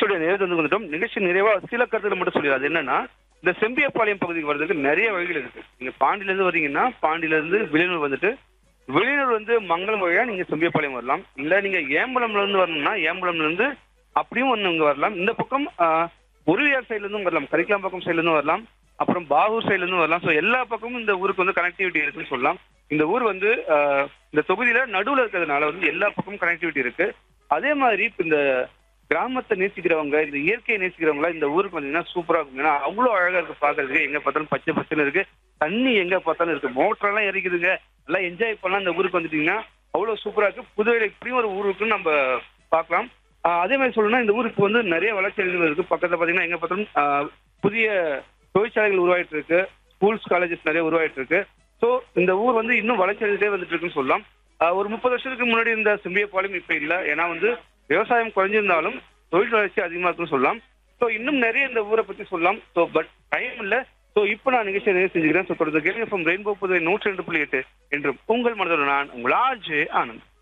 நிகழ்ச்சியுடைய நிறைவு வந்துட்டோம். நிகழ்ச்சி நிறைவா சில கருத்துக்களை மட்டும் சொல்லிடுறேன். அது என்னன்னா, இந்த செம்பியப்பாளையம் பகுதிக்கு வர்றதுக்கு நிறைய வழிகள் இருக்கு. நீங்க பாண்டியில இருந்து வரீங்கன்னா பாண்டியில இருந்து விளையூர் வந்துட்டு வெளியூர் வந்து மங்களம் வழியா நீங்க செம்பியப்பாளையம் வரலாம். இல்ல நீங்க ஏம்பலம்ல இருந்து வரணும்னா ஏம்பலம்ல இருந்து அப்படியும் வந்து இங்க வரலாம். இந்த பக்கம் உருவியார் சைட்ல இருந்தும் வரலாம். கரிக்கலாம்பாக்கம் சைட்ல இருந்தும் வரலாம். அப்புறம் பாகூர் சைட்ல இருந்து வரலாம். ஸோ எல்லா பக்கமும் இந்த ஊருக்கு வந்து கனெக்டிவிட்டி இருக்குன்னு சொல்லலாம். இந்த ஊர் வந்து இந்த தொகுதியில நடுவுல இருக்கிறதுனால வந்து எல்லா பக்கமும் கனெக்டிவிட்டி இருக்கு. அதே மாதிரி இப்ப இந்த கிராமத்தை நேசிக்கிறவங்க, இந்த இயற்கையை நேசிக்கிறவங்க இந்த ஊருக்கு வந்தீங்கன்னா சூப்பரா இருக்கும். ஏன்னா அவ்வளவு அழகா இருக்கு பாக்குறதுக்கு. எங்க பார்த்தாலும் பச்சை பச்சைன்னு இருக்கு. தண்ணி எங்க பார்த்தாலும் இருக்கு. மோட்டர் எல்லாம் இறக்குதுங்க. நல்லா என்ஜாய் பண்ணலாம். இந்த ஊருக்கு வந்துட்டீங்கன்னா அவ்வளவு சூப்பரா இருக்கு. புதுவையில இப்படியும் ஒரு ஊர் இருக்குன்னு நம்ம பார்க்கலாம். அதே மாதிரி சொல்லணும்னா இந்த ஊருக்கு வந்து நிறைய வளர்ச்சி இருக்கு. பக்கத்துல பாத்தீங்கன்னா எங்க பார்த்தாலும் புதிய தொழிற்சாலைகள் உருவாயிட்டு இருக்கு. ஸ்கூல்ஸ் காலேஜஸ் நிறைய உருவாயிட்டு இருக்கு. ஸோ இந்த ஊர் வந்து இன்னும் வளர்ச்சி அடைஞ்சிட்டே வந்துட்டு இருக்குன்னு சொல்லலாம். ஒரு 30 வருஷத்துக்கு முன்னாடி இருந்த செம்பியப்பாளையம் இப்ப இல்ல. ஏன்னா வந்து விவசாயம் குறைஞ்சிருந்தாலும் தொழில் வளர்ச்சி அதிகமா இருக்குன்னு சொல்லலாம். ஸோ இன்னும் நிறைய இந்த ஊரை பத்தி சொல்லலாம். ஸோ பட் டைம் இல்ல. ஸோ இப்போ நான் நிகழ்ச்சியை நிறைய செஞ்சுக்கிறேன். ஸோ தொடர்ந்து கேளுங்க. ரெயின்போ புதுவை 102.8 என்றும் உங்கள் மனதோடு நான் உங்கள் ஆர்ஜே ஆனந்த்.